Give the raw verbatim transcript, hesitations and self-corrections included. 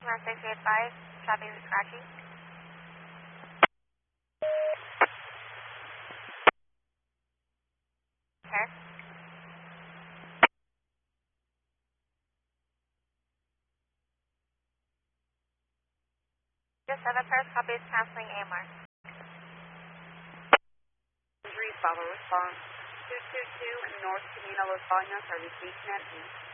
customer six eight five, shopping is scratchy. Okay. Just seven pairs, copy is canceling A M R. Injury follow response two two two North Camino Lasagna, service East East.